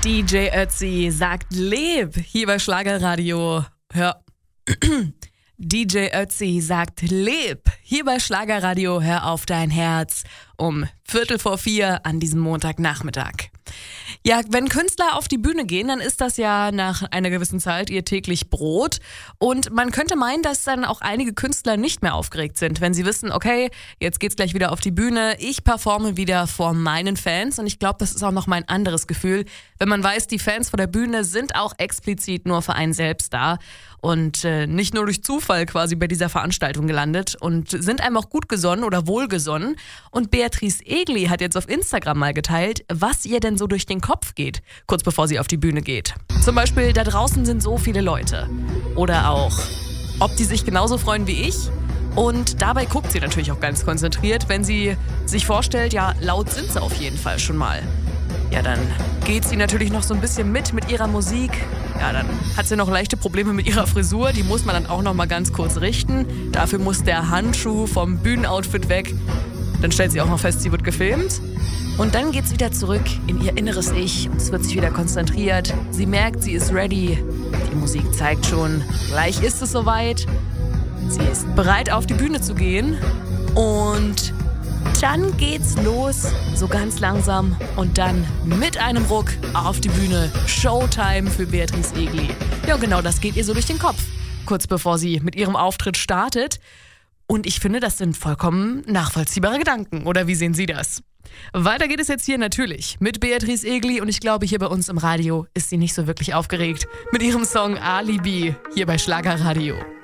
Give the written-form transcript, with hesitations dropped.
DJ Ötzi sagt Leb hier bei Schlagerradio. DJ Ötzi sagt Leb hier bei Schlagerradio. Hör auf dein Herz um 3:45 an diesem Montagnachmittag. Ja, wenn Künstler auf die Bühne gehen, dann ist das ja nach einer gewissen Zeit ihr täglich Brot. Und man könnte meinen, dass dann auch einige Künstler nicht mehr aufgeregt sind, wenn sie wissen, okay, jetzt geht's gleich wieder auf die Bühne, ich performe wieder vor meinen Fans. Und ich glaube, das ist auch noch mal ein anderes Gefühl, wenn man weiß, die Fans vor der Bühne sind auch explizit nur für einen selbst da und nicht nur durch Zufall quasi bei dieser Veranstaltung gelandet und sind einem auch gut gesonnen oder wohlgesonnen. Und Beatrice Egli hat jetzt auf Instagram mal geteilt, was ihr denn so durch den Kopf geht, kurz bevor sie auf die Bühne geht. Zum Beispiel, da draußen sind so viele Leute. Oder auch, ob die sich genauso freuen wie ich. Und dabei guckt sie natürlich auch ganz konzentriert, wenn sie sich vorstellt, ja, laut sind sie auf jeden Fall schon mal. Ja, dann geht sie natürlich noch so ein bisschen mit ihrer Musik. Ja, dann hat sie noch leichte Probleme mit ihrer Frisur. Die muss man dann auch noch mal ganz kurz richten. Dafür muss der Handschuh vom Bühnenoutfit weg. Dann stellt sie auch noch fest, sie wird gefilmt. Und dann geht's wieder zurück in ihr inneres Ich. Und es wird sich wieder konzentriert. Sie merkt, sie ist ready. Die Musik zeigt schon, gleich ist es soweit. Sie ist bereit, auf die Bühne zu gehen. Und dann geht's los, so ganz langsam und dann mit einem Ruck auf die Bühne. Showtime für Beatrice Egli. Ja, und genau das geht ihr so durch den Kopf, kurz bevor sie mit ihrem Auftritt startet. Und ich finde, das sind vollkommen nachvollziehbare Gedanken. Oder wie sehen Sie das? Weiter geht es jetzt hier natürlich mit Beatrice Egli und ich glaube, hier bei uns im Radio ist sie nicht so wirklich aufgeregt mit ihrem Song Alibi hier bei Schlagerradio.